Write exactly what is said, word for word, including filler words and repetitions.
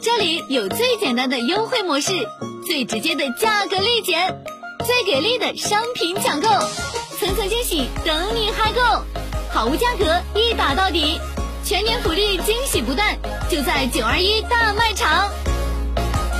这里有最简单的优惠模式，最直接的价格立减，最给力的商品抢购，层层惊喜等你嗨购，好物价格一打到底，全年福利惊喜不断，就在九二一大卖场。